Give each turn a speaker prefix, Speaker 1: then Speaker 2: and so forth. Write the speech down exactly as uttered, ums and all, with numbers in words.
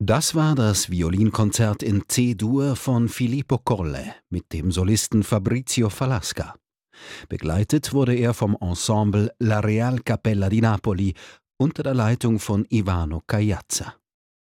Speaker 1: Das war das Violinkonzert in C-Dur von Filippo Colle mit dem Solisten Fabrizio Falasca. Begleitet wurde er vom Ensemble La Real Capella di Napoli unter der Leitung von Ivano Caiazza.